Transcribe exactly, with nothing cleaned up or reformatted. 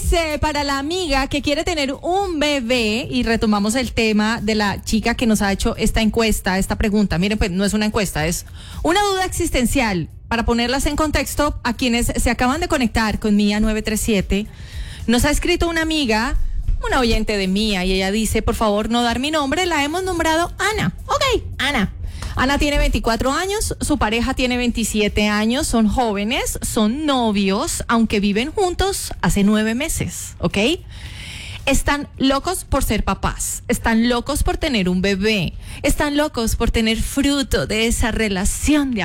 dice para la amiga que quiere tener un bebé, y retomamos el tema de la chica que nos ha hecho esta encuesta, esta pregunta. Miren, pues no es una encuesta, es una duda existencial. Para ponerlas en contexto, a quienes se acaban de conectar con Mía nueve tres siete, nos ha escrito una amiga, una oyente de Mía, y ella dice, por favor, no dar mi nombre, la hemos nombrado Ana. Ok, Ana. Ana tiene veinticuatro años, su pareja tiene veintisiete años, son jóvenes, son novios, aunque viven juntos hace nueve meses, ¿ok? Están locos por ser papás, están locos por tener un bebé, están locos por tener fruto de esa relación de